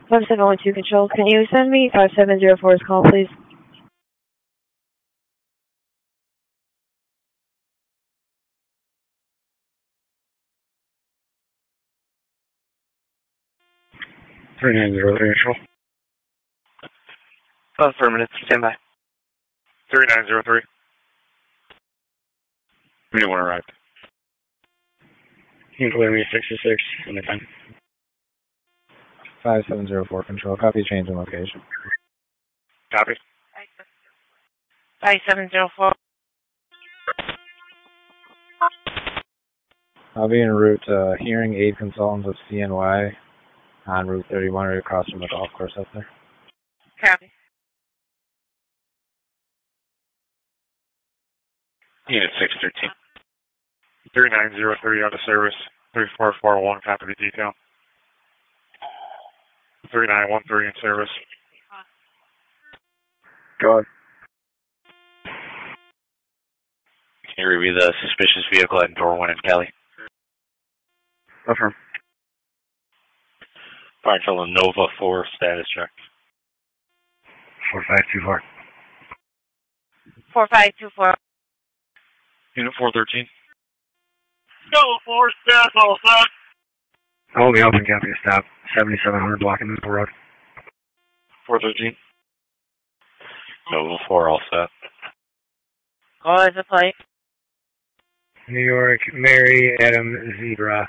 5712 Control. Can you send me 5704's call, please? Three 3903 Control. Affirmative. Stand by. 3903. Anyone arrived? You can clear me 66 in the 10. 5704 Control. Copy, change in location. Copy. 5704. I'll be en route to Hearing Aid Consultants of CNY on Route 31 right across from the golf course up there. Copy. Unit 613. 3903 out of service. 3441, copy the detail. 3913 in service. Go ahead. Can you review the suspicious vehicle at door 1 in Cali? Affirm. Fire until Nova 4 status check. 4524. 4524. Unit 413. Nova 4 status all set. I will be open, copy to stop. 7700 blocking Maple Road. 413. Nova 4 all set. Call is a plate. New York, Mary Adam Zebra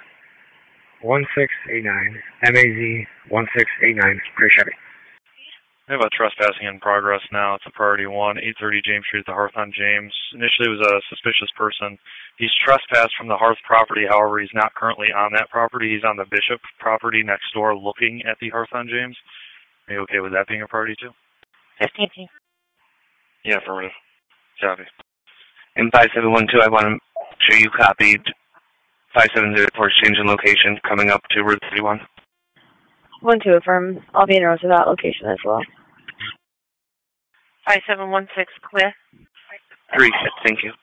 1689. MAZ 1689. Pretty Chevy. We have a trespassing in progress now. It's a priority 1, 830 James Street, the Hearth on James. Initially, it was a suspicious person. He's trespassed from the Hearth property. However, he's not currently on that property. He's on the Bishop property next door looking at the Hearth on James. Are you okay with that being a priority 2? 15. Yeah, affirmative. Copy. In 5712, I want to show you copied 5704 exchange in location coming up to Route 31. 12 affirm. I'll be in route to that location as well. 5716 clear. 3, thank you.